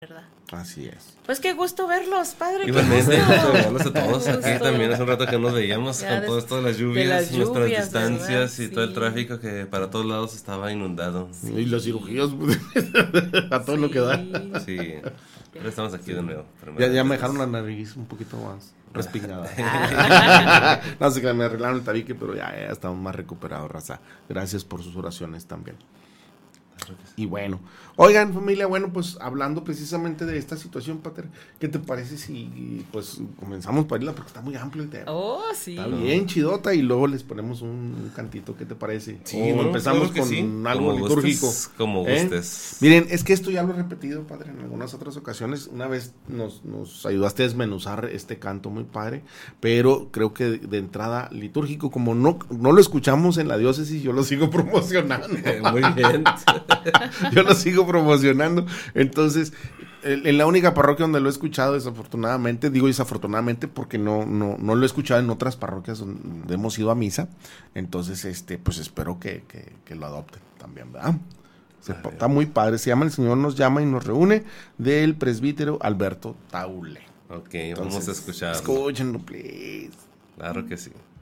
¿verdad? Así es. Pues qué gusto verlos, padre. Igualmente, verlos a todos Qué aquí gusto. también. Hace un rato que nos veíamos Ya con todo esto de las lluvias, nuestras lluvias, distancias ¿verdad? y todo el Sí. tráfico que para todos lados estaba inundado. Y los cirujías, a todo lo que da. Sí, pero estamos aquí de nuevo. Ya me dejaron la nariz un poquito más respingada. No sé que me arreglaron el tabique, pero ya estamos más recuperados, raza. Gracias por sus oraciones también. Y bueno, oigan familia, bueno, pues hablando precisamente de esta situación, Pater, ¿qué te parece si pues comenzamos para irla? Porque está muy amplio el tema. Oh, sí. Está bien chidota y luego les ponemos un cantito, ¿qué te parece? Sí, O no, empezamos claro que con sí. algo Como litúrgico. gustes, como gustes. Miren, es que esto ya lo he repetido, padre, en algunas otras ocasiones. Una vez nos ayudaste a desmenuzar este canto muy padre, pero creo que de entrada litúrgico, como no lo escuchamos en la diócesis, yo lo sigo promocionando. Muy bien. Yo lo sigo promocionando. Entonces, en la única parroquia donde lo he escuchado, desafortunadamente, digo desafortunadamente porque no lo he escuchado en otras parroquias donde hemos ido a misa. Entonces, pues espero que lo adopten también, ¿verdad? Está muy padre. Se llama El Señor nos llama y nos reúne, del presbítero Alberto Taule. Ok, vamos a escuchar. Escúchenlo, please. Claro que sí.